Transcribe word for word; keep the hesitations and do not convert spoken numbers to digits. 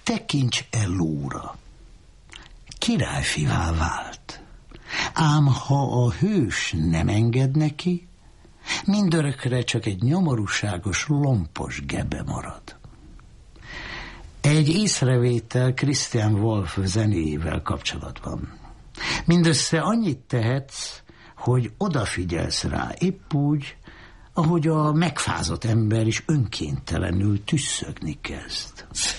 tekints Elóra. Királyfivá vált. Ám ha a hős nem enged neki, mindörökre csak egy nyomorúságos, lompos gebe marad. Egy észrevétel Christian Wolff zenéjével kapcsolatban. Mindössze annyit tehetsz, hogy odafigyelsz rá, épp úgy, ahogy a megfázott ember is önkéntelenül tüsszögni kezd.